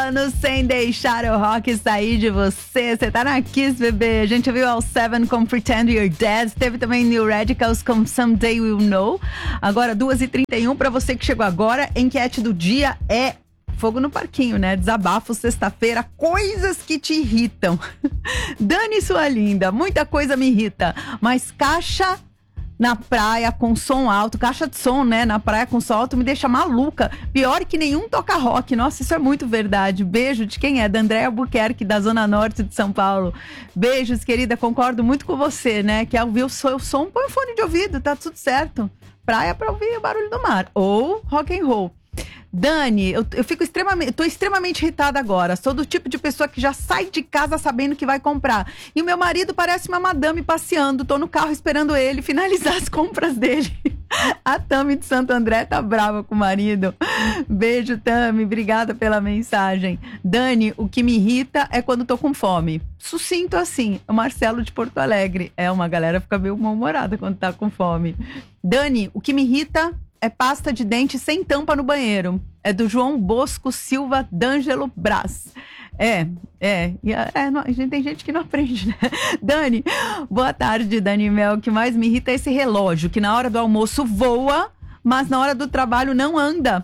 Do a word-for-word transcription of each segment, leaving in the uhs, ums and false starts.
anos sem deixar o rock sair de você. Você tá na Kiss, bebê. A gente viu All Seven com Pretend You're Dead. Teve também New Radicals com Someday We'll Know. Agora, duas e trinta e um, pra você que chegou agora. Enquete do dia é fogo no parquinho, né? Desabafo, sexta-feira, coisas que te irritam. Dani, sua linda, muita coisa me irrita, mas caixa na praia com som alto, caixa de som, né, na praia com som alto me deixa maluca, pior que nenhum toca rock. Nossa, isso é muito verdade. Beijo de quem é? Da Andréa Albuquerque, da Zona Norte de São Paulo. Beijos, querida, concordo muito com você, né, que ao ouvir o som, o som põe o fone de ouvido, tá tudo certo. Praia pra ouvir o barulho do mar, ou rock and roll. Dani, eu, eu fico extremamente, eu tô extremamente irritada agora. Sou do tipo de pessoa que já sai de casa sabendo que vai comprar. E o meu marido parece uma madame passeando. Tô no carro esperando ele finalizar as compras dele. A Tami de Santo André tá brava com o marido. Beijo, Tami. Obrigada pela mensagem. Dani, o que me irrita é quando tô com fome. Sucinto assim. O Marcelo de Porto Alegre. É, uma galera fica meio mal-humorada quando tá com fome. Dani, o que me irrita é pasta de dente sem tampa no banheiro. É do João Bosco Silva D'Angelo Brás. É, é, é não, tem gente que não aprende, né? Dani, boa tarde, Dani Mel. O que mais me irrita é esse relógio, que na hora do almoço voa, mas na hora do trabalho não anda.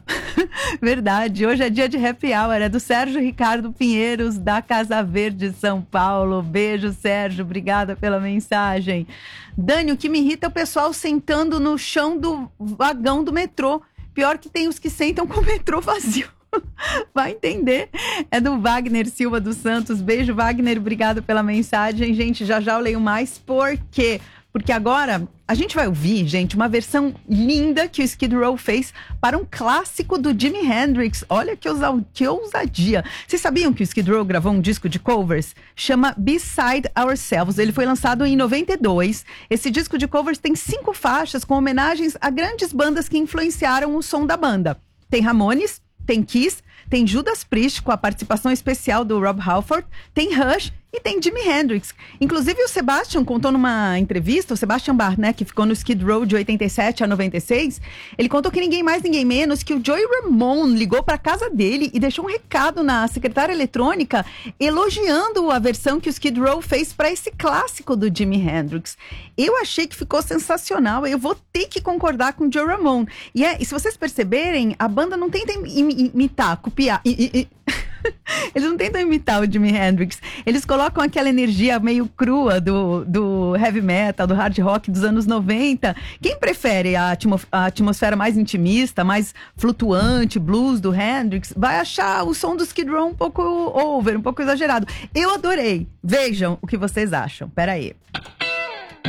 Verdade, hoje é dia de happy hour, é do Sérgio Ricardo Pinheiros, da Casa Verde, São Paulo. Beijo, Sérgio, obrigada pela mensagem. Dani, o que me irrita é o pessoal sentando no chão do vagão do metrô. Pior que tem os que sentam com o metrô vazio. Vai entender. É do Wagner Silva dos Santos. Beijo, Wagner, obrigado pela mensagem. Gente, já já eu leio mais, por quê? Porque agora a gente vai ouvir, gente, uma versão linda que o Skid Row fez para um clássico do Jimi Hendrix. Olha que, ousa, que ousadia. Vocês sabiam que o Skid Row gravou um disco de covers? Chama Beside Ourselves. Ele foi lançado em noventa e dois. Esse disco de covers tem cinco faixas com homenagens a grandes bandas que influenciaram o som da banda. Tem Ramones, tem Kiss, tem Judas Priest com a participação especial do Rob Halford, tem Rush e tem Jimi Hendrix. Inclusive o Sebastian contou numa entrevista, o Sebastian Bach, né, que ficou no Skid Row de oitenta e sete a noventa e seis, ele contou que ninguém mais, ninguém menos que o Joey Ramone ligou para casa dele e deixou um recado na secretária eletrônica elogiando a versão que o Skid Row fez para esse clássico do Jimi Hendrix. Eu achei que ficou sensacional, eu vou ter que concordar com o Joey Ramone. E, é, e se vocês perceberem, a banda não tenta imitar, copiar... I, I, I. Eles não tentam imitar o Jimi Hendrix. Eles colocam aquela energia meio crua do, do heavy metal, do hard rock dos anos noventa. Quem prefere a, atmo, a atmosfera mais intimista, mais flutuante, blues do Hendrix, vai achar o som do Skid Row um pouco over, um pouco exagerado. Eu adorei. Vejam o que vocês acham. Pera aí.